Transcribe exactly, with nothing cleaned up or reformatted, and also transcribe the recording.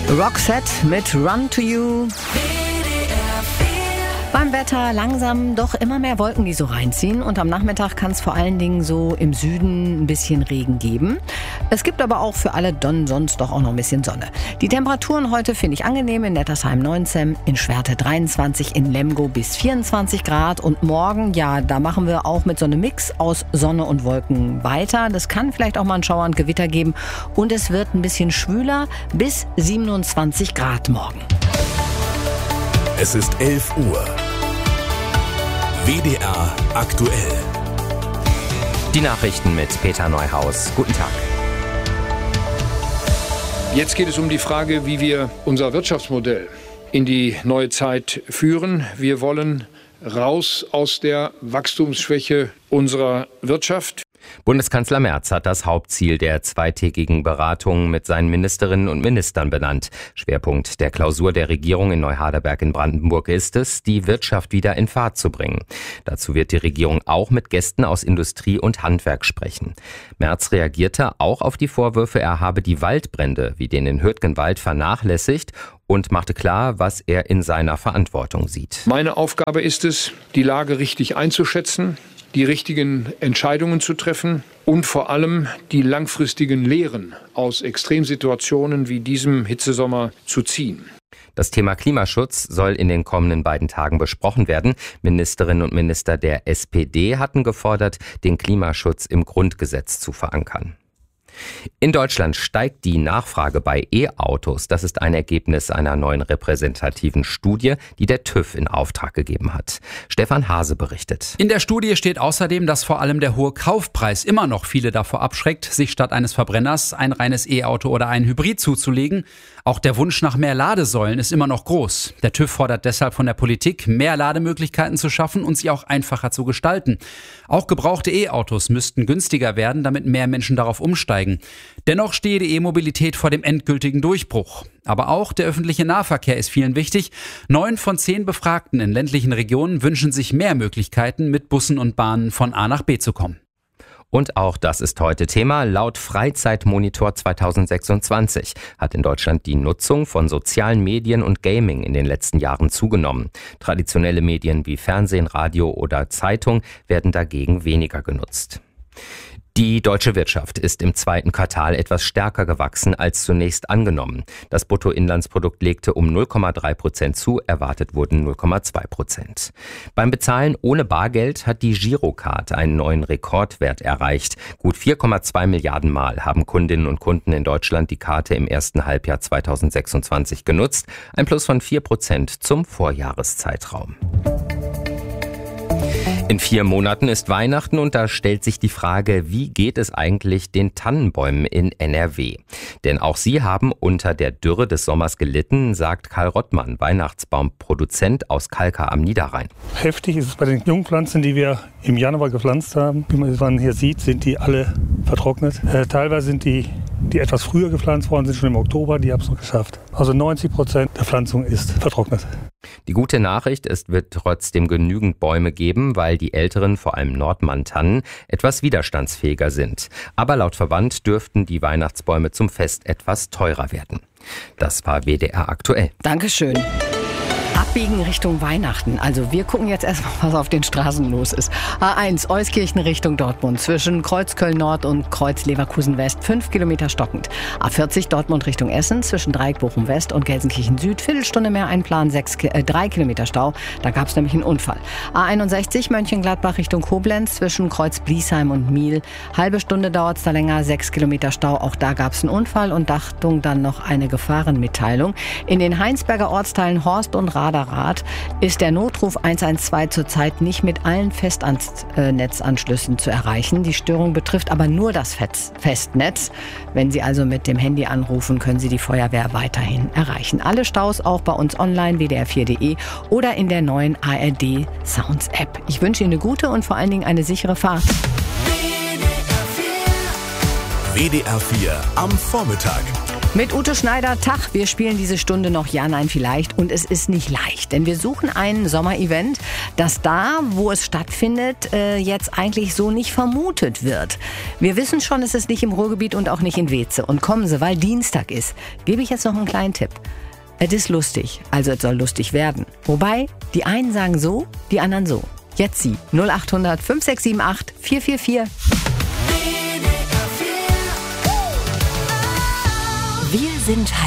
Roxette mit Run to You. Beim Wetter langsam doch immer mehr Wolken, die so reinziehen. Und am Nachmittag kann es vor allen Dingen so im Süden ein bisschen Regen geben. Es gibt aber auch für alle Donnen sonst doch auch noch ein bisschen Sonne. Die Temperaturen heute finde ich angenehm. In Nettersheim neunzehn, in Schwerte dreiundzwanzig, in Lemgo bis vierundzwanzig Grad. Und morgen, ja, da machen wir auch mit so einem Mix aus Sonne und Wolken weiter. Das kann vielleicht auch mal ein Schauer und Gewitter geben. Und es wird ein bisschen schwüler bis siebenundzwanzig Grad morgen. Es ist elf Uhr. W D R aktuell. Die Nachrichten mit Peter Neuhaus. Guten Tag. Jetzt geht es um die Frage, wie wir unser Wirtschaftsmodell in die neue Zeit führen. Wir wollen raus aus der Wachstumsschwäche unserer Wirtschaft. Bundeskanzler Merz hat das Hauptziel der zweitägigen Beratungen mit seinen Ministerinnen und Ministern benannt. Schwerpunkt der Klausur der Regierung in Neuhardenberg in Brandenburg ist es, die Wirtschaft wieder in Fahrt zu bringen. Dazu wird die Regierung auch mit Gästen aus Industrie und Handwerk sprechen. Merz reagierte auch auf die Vorwürfe, er habe die Waldbrände wie den in Hürtgenwald vernachlässigt und machte klar, was er in seiner Verantwortung sieht. Meine Aufgabe ist es, die Lage richtig einzuschätzen, die richtigen Entscheidungen zu treffen und vor allem die langfristigen Lehren aus Extremsituationen wie diesem Hitzesommer zu ziehen. Das Thema Klimaschutz soll in den kommenden beiden Tagen besprochen werden. Ministerinnen und Minister der S P D hatten gefordert, den Klimaschutz im Grundgesetz zu verankern. In Deutschland steigt die Nachfrage bei E-Autos. Das ist ein Ergebnis einer neuen repräsentativen Studie, die der TÜV in Auftrag gegeben hat. Stefan Hase berichtet. In der Studie steht außerdem, dass vor allem der hohe Kaufpreis immer noch viele davor abschreckt, sich statt eines Verbrenners ein reines E-Auto oder ein Hybrid zuzulegen. Auch der Wunsch nach mehr Ladesäulen ist immer noch groß. Der TÜV fordert deshalb von der Politik, mehr Lademöglichkeiten zu schaffen und sie auch einfacher zu gestalten. Auch gebrauchte E-Autos müssten günstiger werden, damit mehr Menschen darauf umsteigen. Dennoch stehe die E-Mobilität vor dem endgültigen Durchbruch. Aber auch der öffentliche Nahverkehr ist vielen wichtig. Neun von zehn Befragten in ländlichen Regionen wünschen sich mehr Möglichkeiten, mit Bussen und Bahnen von A nach B zu kommen. Und auch das ist heute Thema. Laut Freizeitmonitor zweitausendsechsundzwanzig hat in Deutschland die Nutzung von sozialen Medien und Gaming in den letzten Jahren zugenommen. Traditionelle Medien wie Fernsehen, Radio oder Zeitung werden dagegen weniger genutzt. Die deutsche Wirtschaft ist im zweiten Quartal etwas stärker gewachsen als zunächst angenommen. Das Bruttoinlandsprodukt legte um null Komma drei Prozent zu, erwartet wurden null Komma zwei Prozent. Beim Bezahlen ohne Bargeld hat die Girocard einen neuen Rekordwert erreicht. Gut vier Komma zwei Milliarden Mal haben Kundinnen und Kunden in Deutschland die Karte im ersten Halbjahr zweitausendsechsundzwanzig genutzt, ein Plus von vier Prozent zum Vorjahreszeitraum. In vier Monaten ist Weihnachten und da stellt sich die Frage, wie geht es eigentlich den Tannenbäumen in N R W? Denn auch sie haben unter der Dürre des Sommers gelitten, sagt Karl Rottmann, Weihnachtsbaumproduzent aus Kalkar am Niederrhein. Heftig ist es bei den Jungpflanzen, die wir im Januar gepflanzt haben. Wie man hier sieht, sind die alle vertrocknet. Äh, teilweise sind die, die etwas früher gepflanzt worden sind, schon im Oktober, die haben es noch geschafft. Also neunzig Prozent der Pflanzung ist vertrocknet. Die gute Nachricht, es wird trotzdem genügend Bäume geben, weil die älteren, vor allem Nordmann-Tannen, etwas widerstandsfähiger sind. Aber laut Verband dürften die Weihnachtsbäume zum Fest etwas teurer werden. Das war W D R aktuell. Dankeschön. Abbiegen Richtung Weihnachten. Also wir gucken jetzt erstmal, was auf den Straßen los ist. A eins, Euskirchen Richtung Dortmund. Zwischen Kreuz Köln Nord und Kreuz Leverkusen West. Fünf Kilometer stockend. A vierzig, Dortmund Richtung Essen. Zwischen Dreieck Bochum West und Gelsenkirchen Süd. Viertelstunde mehr einplanen. Sechs, äh, drei Kilometer Stau. Da gab es nämlich einen Unfall. A einundsechzig, Mönchengladbach Richtung Koblenz. Zwischen Kreuz Bliesheim und Miel. Halbe Stunde dauert es da länger. Sechs Kilometer Stau. Auch da gab es einen Unfall. Und Achtung, dann noch eine Gefahrenmitteilung. In den Heinsberger Ortsteilen Horst und Raderrad ist der Notruf eins eins zwei zurzeit nicht mit allen Festnetzanschlüssen zu erreichen. Die Störung betrifft aber nur das Festnetz. Wenn Sie also mit dem Handy anrufen, können Sie die Feuerwehr weiterhin erreichen. Alle Staus auch bei uns online, w d r vier punkt d e oder in der neuen A R D Sounds App. Ich wünsche Ihnen eine gute und vor allen Dingen eine sichere Fahrt. W D R vier am Vormittag. Mit Ute Schneider, Tag. Wir spielen diese Stunde noch Ja, Nein, Vielleicht. Und es ist nicht leicht, denn wir suchen ein Sommerevent, das da, wo es stattfindet, äh, jetzt eigentlich so nicht vermutet wird. Wir wissen schon, es ist nicht im Ruhrgebiet und auch nicht in Weeze. Und kommen Sie, weil Dienstag ist, gebe ich jetzt noch einen kleinen Tipp. Es ist lustig, also es soll lustig werden. Wobei, die einen sagen so, die anderen so. Jetzt Sie, null acht hundert fünf sechs sieben acht vier vier vier. Wir sind